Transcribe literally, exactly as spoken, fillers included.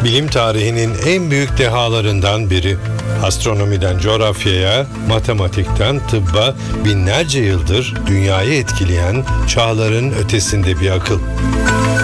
Bilim tarihinin en büyük dehalarından biri. Astronomiden coğrafyaya, matematikten tıbba binlerce yıldır dünyayı etkileyen çağların ötesinde bir akıl.